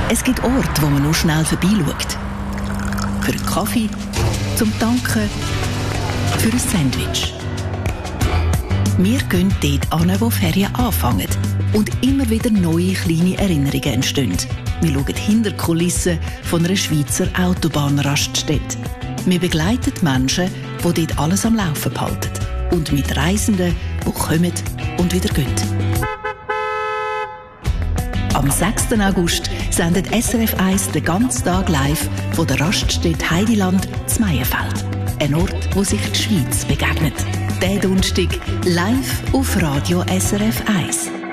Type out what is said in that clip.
Es gibt Orte, wo man nur schnell vorbeischaut. Für einen Kaffee, zum Tanken, für ein Sandwich. Wir gehen dort hin, wo Ferien anfangen und immer wieder neue kleine Erinnerungen entstehen. Wir schauen hinter die Kulissen von einer Schweizer Autobahnraststätte. Wir begleiten Menschen, die dort alles am Laufen behalten. Und mit Reisenden, die kommen und wieder gehen. Am 6. August sendet SRF 1 den ganzen Tag live von der Raststätte Heidiland zu Meienfeld. Ein Ort, wo sich die Schweiz begegnet. Der Donnerstag live auf Radio SRF 1.